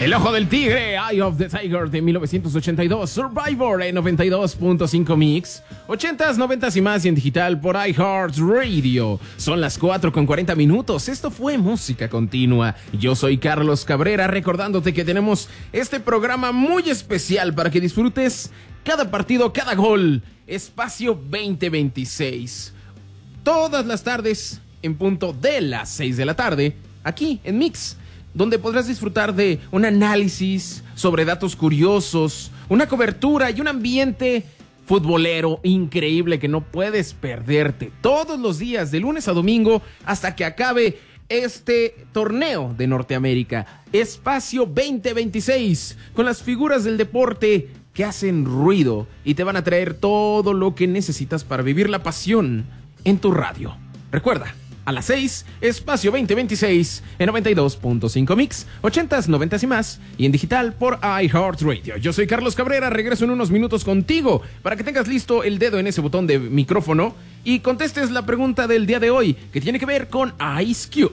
El Ojo del Tigre, Eye of the Tiger de 1982, Survivor en 92.5 Mix, 80s, 90s y más y en digital por iHeartRadio. Son las 4:40. Esto fue Música Continua. Yo soy Carlos Cabrera, recordándote que tenemos este programa muy especial para que disfrutes cada partido, cada gol. Espacio 2026. Todas las tardes, en punto de las 6 de la tarde, aquí en Mix, donde podrás disfrutar de un análisis sobre datos curiosos, una cobertura y un ambiente futbolero increíble que no puedes perderte todos los días, de lunes a domingo, hasta que acabe este torneo de Norteamérica. Espacio 2026, con las figuras del deporte que hacen ruido y te van a traer todo lo que necesitas para vivir la pasión en tu radio. Recuerda, a las 6, Espacio 2026 en 92.5 Mix, 80s, 90s y más, y en digital por iHeartRadio. Yo soy Carlos Cabrera, regreso en unos minutos contigo para que tengas listo el dedo en ese botón de micrófono y contestes la pregunta del día de hoy, que tiene que ver con Ice Cube.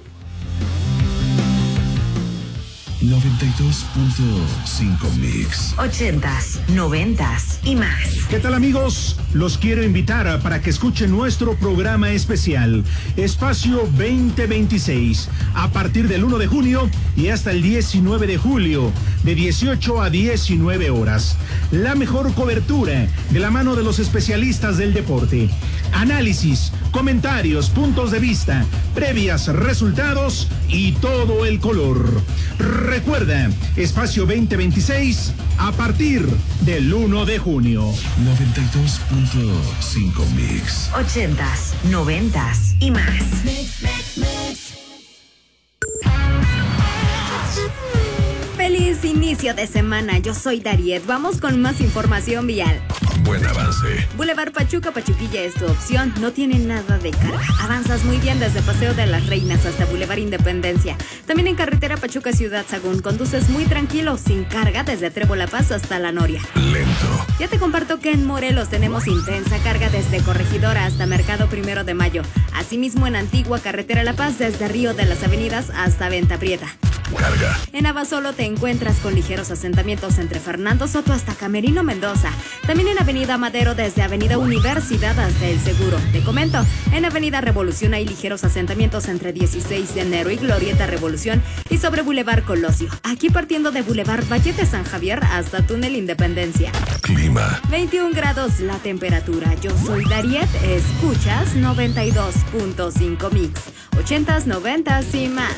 92.5 Mix. 80s, 90s y más. ¿Qué tal, amigos? Los quiero invitar para que escuchen nuestro programa especial, Espacio 2026, a partir del 1 de junio y hasta el 19 de julio, de 18 a 19 horas. La mejor cobertura de la mano de los especialistas del deporte. Análisis, comentarios, puntos de vista, previas, resultados y todo el color. Recuerda, Espacio 2026 a partir del 1 de junio. 92.5 Mix. 80s, 90s y más. Feliz inicio de semana, yo soy Dariet. Vamos con más información vial. Buen avance. Boulevard Pachuca, Pachuquilla es tu opción, no tiene nada de carga. Avanzas muy bien desde Paseo de las Reinas hasta Boulevard Independencia. También en carretera Pachuca Ciudad Sagún, conduces muy tranquilo, sin carga desde Trébol La Paz hasta La Noria. Lento. Ya te comparto que en Morelos tenemos intensa carga desde Corregidora hasta Mercado 1 de Mayo. Asimismo en Antigua, carretera La Paz desde Río de las Avenidas hasta Venta Prieta. Carga. En Abasolo te encuentras con ligeros asentamientos entre Fernando Soto hasta Camerino Mendoza. También en Avenida Madero desde Avenida Universidad hasta El Seguro. Te comento, en Avenida Revolución hay ligeros asentamientos entre 16 de enero y Glorieta Revolución y sobre Boulevard Colosio. Aquí partiendo de Boulevard Valle de San Javier hasta Túnel Independencia. Clima. 21 grados la temperatura. Yo soy Dariet, escuchas 92.5 Mix. 80s, 90s y más.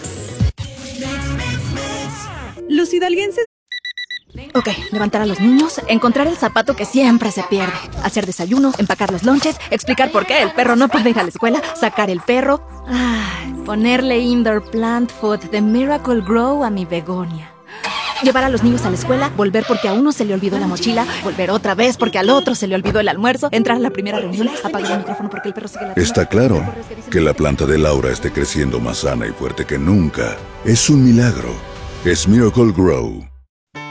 Los hidalguenses... Ok, levantar a los niños, encontrar el zapato que siempre se pierde, hacer desayuno, empacar los lonches, explicar por qué el perro no puede ir a la escuela, sacar el perro, ponerle indoor plant food de Miracle Grow a mi begonia. Llevar a los niños a la escuela, volver porque a uno se le olvidó la mochila, volver otra vez porque al otro se le olvidó el almuerzo, entrar a la primera reunión, apagar el micrófono porque el perro sigue la... Está claro que la planta de Laura esté creciendo más sana y fuerte que nunca. Es un milagro. Es Miracle Grow.